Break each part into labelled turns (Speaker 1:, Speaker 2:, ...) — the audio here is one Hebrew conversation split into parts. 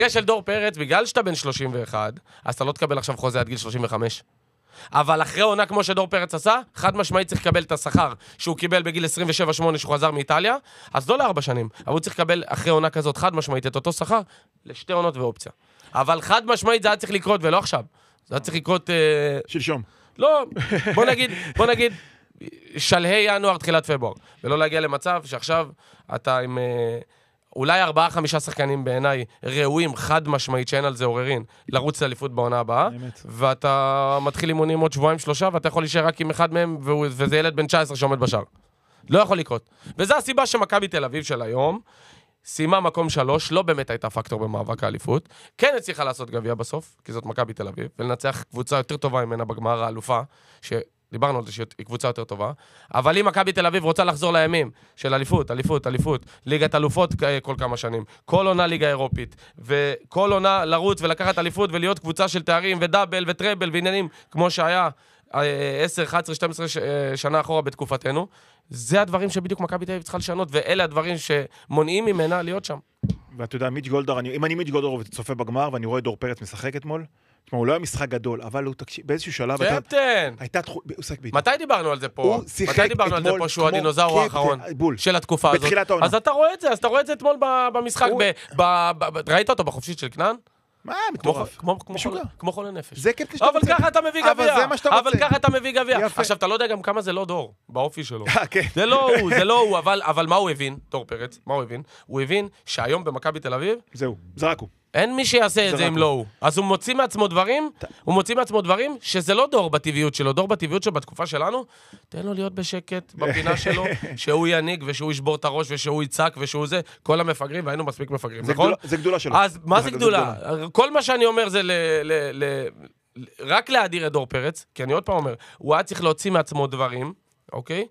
Speaker 1: של דור פרץ, בגלל שאתה בן 31, אז אתה לא תקבל עכשיו חוזה עד גיל 35. אבל אחרי עונה כמו שדור פרץ עשה, חד משמעית צריך לקבל את השכר שהוא קיבל בגיל 27-8 שהוא חזר מאיטליה, אז לא ל4 שנים, אבל הוא צריך לקבל אחרי עונה כזאת חד משמעית את אותו שכר לשתי עונות ואופציה. אבל חד משמעית זה היה צריך לקרות ולא עכשיו. זה היה צריך לקרות...
Speaker 2: שלשום.
Speaker 1: לא, בוא נגיד, שלהי ינואר, תחילת פברואר, ולא להגיע למצב שעכשיו אתה עם... אולי 4-5 שחקנים בעיניי ראויים, חד משמעית שאין על זה עוררין, לרוץ לאליפות בעונה הבאה, ואתה מתחיל אימונים עוד 2-3, ואתה יכול להישאר רק עם אחד מהם, וזה ילד בן 19 שעומד בשער. לא יכול לקרות. וזו הסיבה שמכבי תל אביב של היום, סיימה מקום 3, לא באמת הייתה פקטור במאבק האליפות, כן הצליחה לעשות גביע בסוף, כי זאת מכבי תל אביב, ולנצח קבוצה יותר טובה ממנה בגמר האלופה, דיברנו על זה שהיא קבוצה יותר טובה, אבל אם מכבי תל אביב רוצה לחזור לימים של אליפות, ליגת אלופות כל כמה שנים, כל עונה ליגה אירופית, וכל עונה לרוץ ולקחת אליפות ולהיות קבוצה של תארים ודאבל וטראבל ועניינים, כמו שהיה 10, 11, 12 שנה אחורה בתקופתנו, זה הדברים שבדיוק מכבי תל אביב צריכה לשנות, ואלה הדברים שמונעים ממנה להיות שם.
Speaker 2: ואתה יודע, מיץ' גולדהר, אם אני מיץ' גולדהר וצופה בגמר, ואני רואה דור פרץ משחק אתמול, תשמע, הוא לא היה משחק גדול, אבל הוא תקשיב, באיזשהו שלב...
Speaker 1: קפטן! מתי דיברנו על זה פה? מתי דיברנו על זה פה שהוא הדינוזאור האחרון של התקופה הזאת? אז אתה רואה את זה, אתמול במשחק, ראית אותו בחופשית של כנען?
Speaker 2: מה, מטורף.
Speaker 1: כמו חולה נפש.
Speaker 2: זה קפטן שאתה רוצה.
Speaker 1: אבל ככה אתה מביא גביע.
Speaker 2: אבל
Speaker 1: ככה אתה מביא גביע. עכשיו, אתה לא יודע גם כמה זה לא דור, באופי שלו.
Speaker 2: כן.
Speaker 1: זה לא הוא, אבל מה הוא הבין, דור פרץ? מה הוא הבין? הוא הבין שהיום במכבי תל אביב...
Speaker 2: זהו, זרקו.
Speaker 1: אין מי שיעשה את זה אם לא הוא. אז הוא מוציא מעצמו דברים שזה לא דור בטבעיות שלו. דור בטבעיות שבתקופה שלנו, תן לו להיות בשקט בפינה שלו, שהוא יניג ושהוא ישבור את הראש ושהוא יצק ושהוא זה, כל המפגרים, והיינו מספיק מפגרים, נכון?
Speaker 2: זה גדולה שלו.
Speaker 1: אז מה זה גדולה? כל מה שאני אומר זה רק להדיר את דור פרץ, כי אני עוד פעם אומר, הוא היה צריך להוציא מעצמו דברים, אוקיי?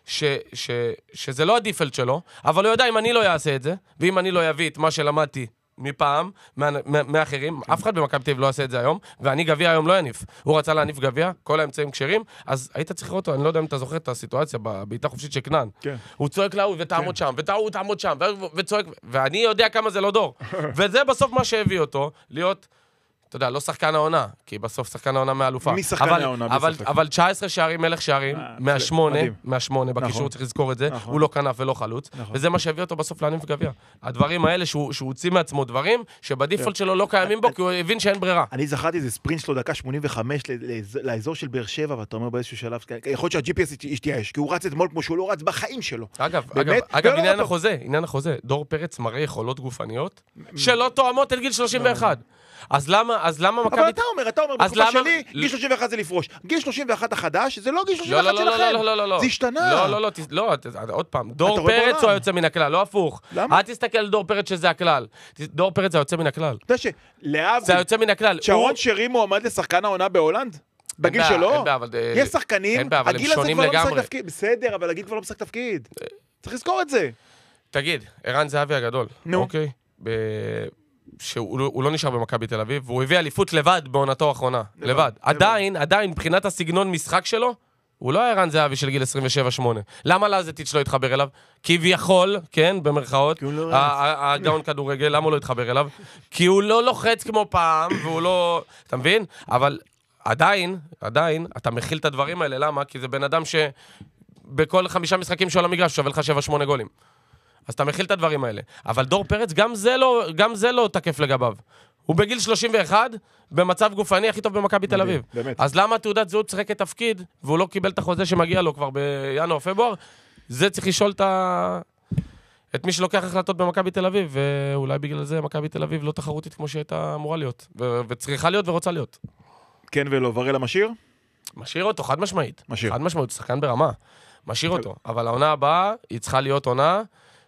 Speaker 1: שזה לא הדיפלט שלו, אבל הוא יודע אם אני לא אעשה את זה, ואם אני לא אביא את מה שלמדתי מפעם, מאחרים, אף אחד במכבי תל אביב לא עושה את זה היום, ואני גביע היום לא יניף. הוא רצה להניף גביע, כל האמצעים כשרים, אז היית צריך לראות אותו, אני לא יודע אם אתה זוכר את הסיטואציה בבעיטה חופשית של כנען. הוא צועק להוא ותעמוד שם, והוא תעמוד שם, וצועק, ואני יודע כמה זה לא דור. וזה בסוף מה שהביא אותו, להיות... אתה יודע, לא שחקן העונה, כי בסוף שחקן העונה מהאלופה.
Speaker 2: מי שחקן העונה?
Speaker 1: אבל 19 שערים, מלך שערים, מהשמונה, בקישור צריך לזכור את זה, הוא לא כנף ולא חלוץ, וזה מה שהביא אותו בסוף להניף גביע. הדברים האלה שהוא הוציא מעצמו דברים, שבדיפולט שלו לא קיימים בו, כי הוא הבין שאין ברירה.
Speaker 2: אני זכרתי איזה ספרינט שלו דקה 85 לאזור של באר שבע, ואתה אומר באיזשהו שלב, יכול להיות שה-GPS ישתייש, כי הוא רץ אתמול כמו שהוא לא רץ בחיים שלו.
Speaker 1: אגב, עניין החוזה, דור פרץ מראה יכולות גופניות שלא תואמות את גיל 31. אז למה מכבי...
Speaker 2: אבל אתה אומר, בתקופה שלי, גיל 31 זה לפרוש. גיל 31 החדש, זה לא גיל 31 שלכם.
Speaker 1: לא.
Speaker 2: זה השתנה.
Speaker 1: לא, עוד פעם. דור פרץ הוא היוצא מן הכלל, לא הפוך.
Speaker 2: למה?
Speaker 1: אל תסתכל על דור פרץ שזה הכלל. דור פרץ זה היוצא מן הכלל.
Speaker 2: אתה יודע
Speaker 1: זה היוצא מן הכלל.
Speaker 2: שרון שרי מועמד לשחקן העונה בהולנד? בגיל שלו? יש שחקנים, הגיל הזה כבר לא משחק תפקיד. בסדר, אבל הגיל כבר לא משחק תפקיד. צריך לזכור את זה.
Speaker 1: תגיד, ערן זהבי הגדול.
Speaker 2: נו.
Speaker 1: אוקיי. שהוא לא נשאר במכבי תל אביב, והוא הביא אליפות לבד בעונתו האחרונה. לבד. עדיין, מבחינת הסגנון משחק שלו, הוא לא היה ערן זהבי של גיל 27-8. למה לזטיץ' לא התחבר אליו? כביכול, כן, במרכאות, הגאון כדורגל, למה הוא לא התחבר אליו? כי הוא לא לוחץ כמו פעם, והוא לא... אתה מבין? אבל עדיין, אתה מכיל את הדברים האלה. למה? כי זה בן אדם שבכל 5 משחקים של המגרש שווה לך 7-8 גולים. אז אתה מכיל את הדברים האלה. אבל דור פרץ, גם זה לא תקף לגביו. הוא בגיל 31, במצב גופני הכי טוב במכבי תל אביב.
Speaker 2: באמת.
Speaker 1: אז למה תעודת זהות שחק את תפקיד, והוא לא קיבל את החוזה שמגיע לו כבר בינואר, פברואר? זה צריך לשאול את מי שלוקח החלטות במכבי תל אביב, ואולי בגלל זה מכבי תל אביב לא תחרותית כמו שהייתה אמורה להיות, וצריכה להיות ורוצה להיות.
Speaker 2: כן ולא, ורלה משאיר?
Speaker 1: משאיר אותו, חד משמעית. חד משמעית, שחקן ברמה. משאיר אותו. אבל העונה הבאה, היא צריכה להיות עונה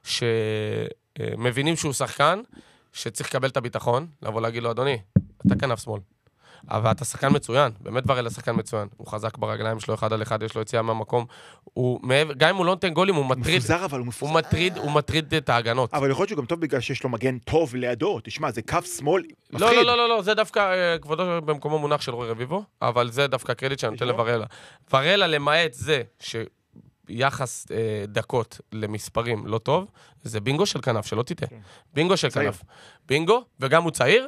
Speaker 1: שמבינים שהוא שחקן, שצריך לקבל את הביטחון, לבוא להגיד לו, אדוני, אתה כנף שמאל. אבל אתה שחקן מצוין, באמת ורלה שחקן מצוין. הוא חזק ברגליים שלו 1 על 1, יש לו יציאה מהמקום. גם אם הוא לא נותן גולים, הוא מטריד.
Speaker 2: מפוזר, אבל הוא מפוזר.
Speaker 1: הוא מטריד את ההגנות.
Speaker 2: אבל יכול להיות שהוא גם טוב בגלל שיש לו מגן טוב לידו. תשמע, זה כף שמאל מפחיד.
Speaker 1: לא, זה דווקא כבודו במקומו מונח של רוי רביבו, אבל זה דווקא קרדיט שאני נותן לוורלה. ורלה, למעט זה יחס דקות למספרים לא טוב, זה בינגו של כנף, שלא תיתן. בינגו של כנף. בינגו, וגם הוא צעיר,